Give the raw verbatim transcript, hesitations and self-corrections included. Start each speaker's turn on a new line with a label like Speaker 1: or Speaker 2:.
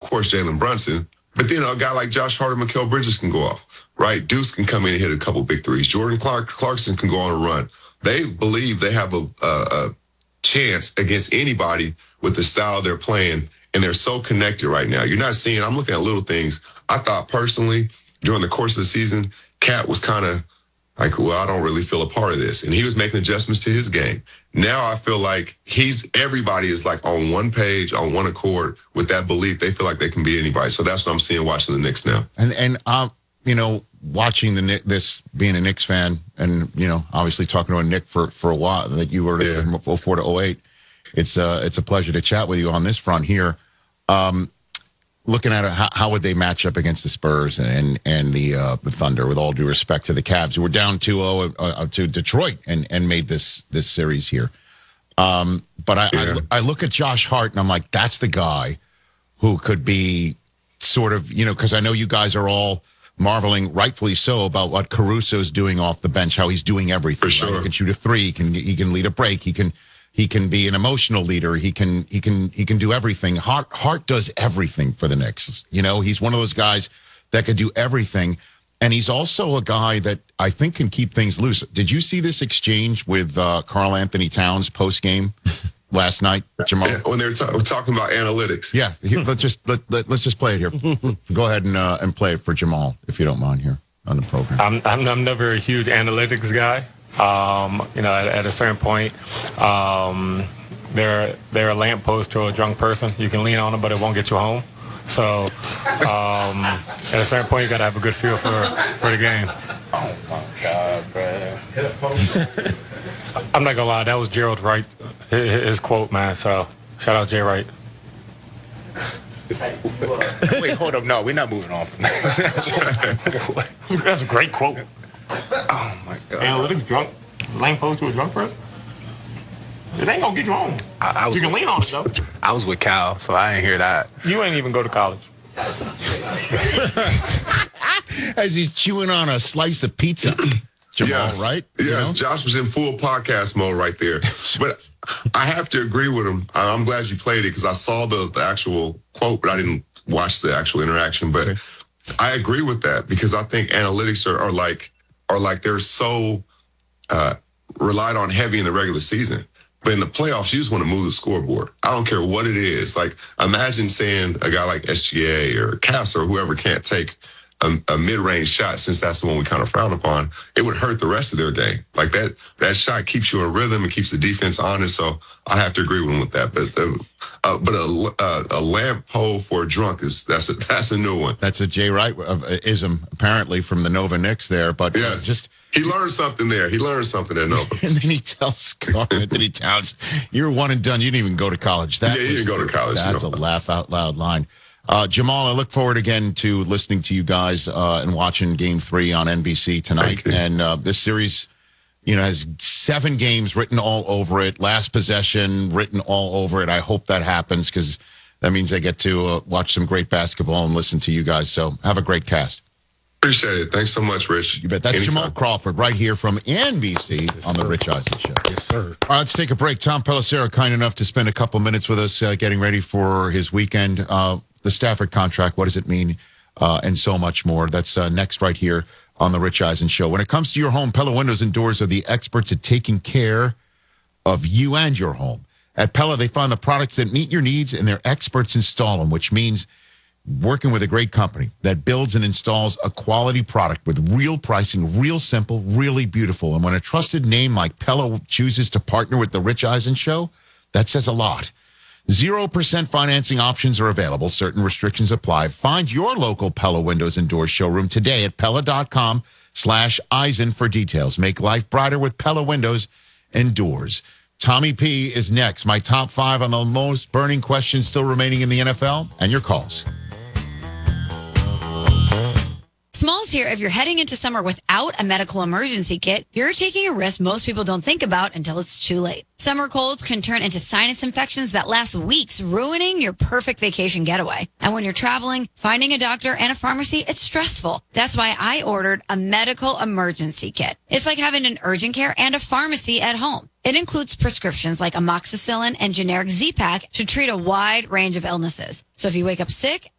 Speaker 1: course, Jalen Brunson. But then a guy like Josh Hart and Mikal Bridges can go off, right? Deuce can come in and hit a couple big threes. Jordan Clark Clarkson can go on a run. They believe they have a, a, a chance against anybody with the style they're playing, and they're so connected right now. You're not seeing, I'm looking at little things. I thought personally, during the course of the season, Cat was kind of like, well, I don't really feel a part of this. And he was making adjustments to his game. Now I feel like he's, everybody is like on one page, on one accord with that belief. They feel like they can beat anybody. So that's what I'm seeing watching the Knicks now.
Speaker 2: And, and um, you know, watching the Knicks, this being a Knicks fan and, you know, obviously talking to a Nick for, for a while, that you were yeah. from oh four to oh eight. It's, uh, it's a pleasure to chat with you on this front here. Um, Looking at it, how, how would they match up against the Spurs and and the uh, the Thunder? With all due respect to the Cavs, who were down two oh uh, to Detroit and, and made this this series here. Um, but I, yeah. I I look at Josh Hart and I'm like, that's the guy who could be sort of, you know, because I know you guys are all marveling, rightfully so, about what Caruso's doing off the bench, how he's doing everything.
Speaker 1: For sure.
Speaker 2: Right? He can shoot a three, he can he can lead a break, he can. He can be an emotional leader. He can he can he can do everything. Hart Hart does everything for the Knicks. You know, he's one of those guys that could do everything, and he's also a guy that I think can keep things loose. Did you see this exchange with uh, Karl Anthony Towns post game last night, Jamal?
Speaker 1: Yeah, when they were ta- talking about analytics.
Speaker 2: Yeah, here, let's just let, let let's just play it here. Go ahead and uh, and play it for Jamal if you don't mind here on the program.
Speaker 3: I'm I'm, I'm never a huge analytics guy. Um, you know, at, at a certain point, um, they're they're a lamppost to a drunk person. You can lean on them, but it won't get you home. So, um, at a certain point, you got to have a good feel for for the game.
Speaker 4: Oh my God, bro!
Speaker 3: I'm not gonna lie, that was Gerald Wright, his, his quote, man. So, shout out Jay Wright.
Speaker 4: Wait, hold up. No, we're not moving on from that.
Speaker 3: That's a great quote.
Speaker 4: Oh, my God.
Speaker 3: Analytics drunk, lamppost to a drunk person? It ain't gonna get you home.
Speaker 4: I, I was
Speaker 3: you can
Speaker 4: with,
Speaker 3: lean on it, though.
Speaker 4: I was with Cal, so I didn't hear that.
Speaker 3: You ain't even go to college.
Speaker 2: As he's chewing on a slice of pizza. Jamal,
Speaker 1: yes.
Speaker 2: right?
Speaker 1: Yes,
Speaker 2: you know?
Speaker 1: Josh was in full podcast mode right there. But I have to agree with him. I'm glad you played it because I saw the, the actual quote, but I didn't watch the actual interaction. But okay. I agree with that because I think analytics are, are like, are like they're so uh, relied on heavy in the regular season. But in the playoffs, you just want to move the scoreboard. I don't care what it is. Like, imagine saying a guy like S G A or Cass or whoever can't take a, a mid-range shot, since that's the one we kind of frown upon. It would hurt the rest of their game. Like, that that shot keeps you in rhythm and keeps the defense honest. So I have to agree with him with that. But uh, uh, but a, a, a lamp pole for a drunk is that's a, that's a new one.
Speaker 2: That's a Jay Wright of uh, ism, apparently, from the Nova Knicks there. But
Speaker 1: yes.
Speaker 2: uh, just
Speaker 1: he learned something there. He learned something at Nova.
Speaker 2: And then he tells Karl Anthony Towns, "You're one and done. You didn't even go to college." That
Speaker 1: yeah, you
Speaker 2: was,
Speaker 1: didn't go to college.
Speaker 2: That's
Speaker 1: you know.
Speaker 2: a laugh out loud line. Uh, Jamal, I look forward again to listening to you guys uh, and watching Game Three on N B C tonight. And uh, this series, you know, has seven games written all over it. Last possession written all over it. I hope that happens because that means I get to uh, watch some great basketball and listen to you guys. So have a great cast.
Speaker 1: Appreciate it. Thanks so much, Rich.
Speaker 2: You bet. That's
Speaker 1: Anytime.
Speaker 2: Jamal Crawford right here from N B C yes, on the Rich Eisen Show.
Speaker 5: Yes, sir.
Speaker 2: All right, let's take a break. Tom Pelissero, kind enough to spend a couple minutes with us uh, getting ready for his weekend. Uh, the Stafford contract, what does it mean, uh, and so much more. That's uh, next right here on the Rich Eisen Show. When it comes to your home, Pella Windows and Doors are the experts at taking care of you and your home. At Pella, they find the products that meet your needs, and their experts install them, which means working with a great company that builds and installs a quality product with real pricing, real simple, really beautiful. And when a trusted name like Pella chooses to partner with the Rich Eisen Show, that says a lot. zero percent financing options are available. Certain restrictions apply. Find your local Pella Windows and Doors showroom today at Pella.com slash Eisen for details. Make life brighter with Pella Windows and Doors. Tommy P is next. My top five on the most burning questions still remaining in the N F L and your calls.
Speaker 6: Smalls here. If you're heading into summer without a medical emergency kit, you're taking a risk most people don't think about until it's too late. Summer colds can turn into sinus infections that last weeks, ruining your perfect vacation getaway. And when you're traveling, finding a doctor and a pharmacy, it's stressful. That's why I ordered a medical emergency kit. It's like having an urgent care and a pharmacy at home. It includes prescriptions like amoxicillin and generic Z-Pak to treat a wide range of illnesses. So if you wake up sick,